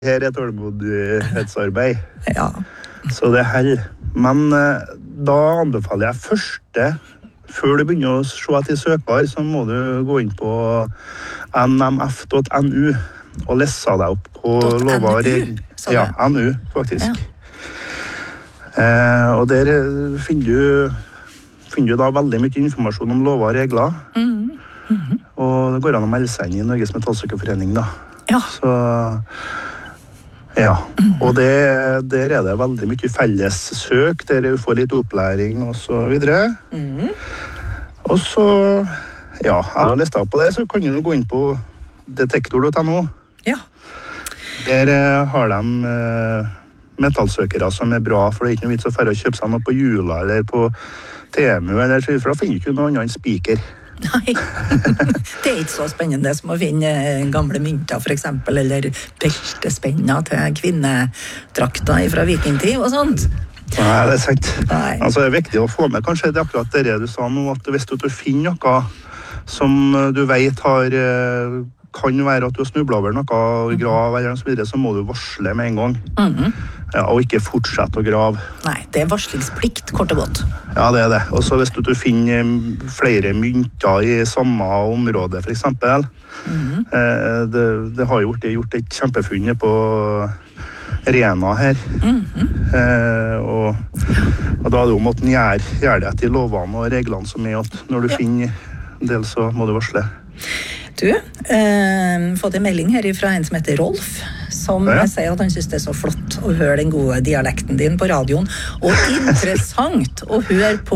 Her tålmodighetsarbeid. Ja. Så det holder. Men da anbefaler jeg første, før du begynner å se etter søkbar, så må du gå inn på nmf.nu og lese deg opp på lover og regler. Ja, NU, faktisk. Ja. Og der finner du da veldig mye informasjon om lover og regler. Og det går an å melde seg inn i Norges Metallsøkerforening, da. Ja. Så ja, og der er det veldig mye felles søk, der du får litt opplæring og så videre. Og så, ja, jeg har listet opp på det, så kan du gå inn på detektor.no. Ja. Der har de metallsøkere som er bra, for det er ikke noe vits å færre å kjøpe seg noe på Jula eller på TMU, eller så, for da finner du ikke noe annet enn spiker. Nei, det er ikke så spennende som å finne gamle mynter for eksempel, eller beltespenner til kvinnedrakter fra vikingtid og sånt. Nei, det er sant. Nei. Altså, det er viktig å få med kanskje det akkurat det du sa nå, at hvis du finner noe som du vet kan være at du har snublet over noe grav eller så videre, så må du varsle med en gang. Ja, og ikke fortsette å grave. Nei, det er varslingsplikt, kort og godt. Ja, det er det. Og så hvis du finner flere mynter i samme område, for eksempel. Det har gjort et kjempefunn på Rena her. Og da er det om at den gjør det etter lovene og reglene som er at når du finner en del, så må du varsle. Du, fått en melding her fra en som heter Rolf, som sier at han synes det er så flott å høre den gode dialekten din på radioen, og interessant å høre på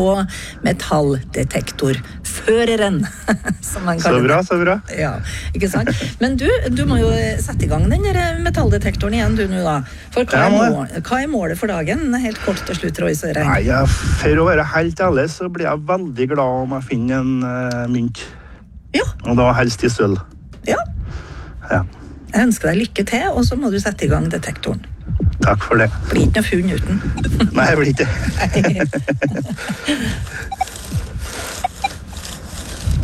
metalldetektorføreren, som han kaller det. Så bra. Ja, ikke sant? Men du må jo sette i gang den der metalldetektoren igjen, du nå da. For hva er målet for dagen? Helt kort til slutt, Roy Sørein. Nei, for å være helt ærlig, så blir jeg veldig glad om jeg finner en mynt. Ja. Og da helst i sølv. Ja. Jeg ønsker deg lykke til, og så må du sette i gang detektoren. Takk for det. Blir ikke noe funn uten. Nei, jeg blir ikke.